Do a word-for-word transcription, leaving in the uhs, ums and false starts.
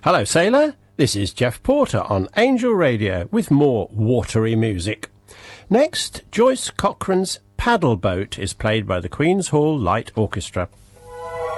Hello, Sailor. This is Jeff Porter on Angel Radio with more watery music. Next, Joyce Cochrane's Paddle Boat is played by the Queen's Hall Light Orchestra.